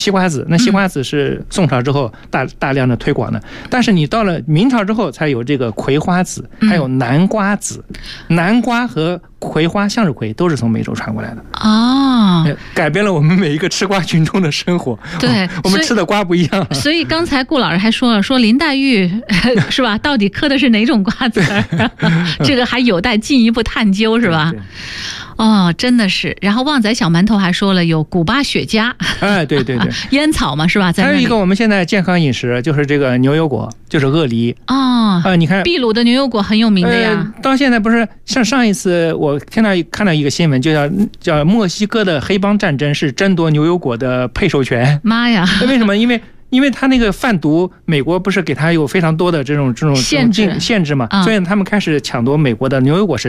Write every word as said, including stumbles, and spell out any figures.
西瓜子，那西瓜子是宋朝之后大大量的推广的，但是你到了明朝之后才有这个葵花籽，还有南瓜籽，南瓜和葵花、向日葵都是从美洲传过来的哦， 改变了我们每一个吃瓜群众的生活。 对， 我们吃的瓜不一样了。 所以刚才顾老师还说了，说林黛玉是吧？到底嗑的是哪种瓜子儿？这个还有待进一步探究，是吧？哦，真的是。然后旺仔小馒头还说了，有古巴雪茄， 哎，对对对， 烟草嘛，是吧？在还有一个我们现在健康饮食就是这个牛油果，就是鳄梨哦。 啊、呃，你看秘鲁的牛油果很有名的呀。 呃、到现在不是像上一次我听到看到一个新闻，就叫叫墨西哥的黑帮战争是争夺牛油果的配授权。 妈呀！ 为什么？因为因为他那个贩毒，美国不是给他有非常多的这种这种限制限制嘛， 嗯、 所以他们开始抢夺美国的牛油果市场。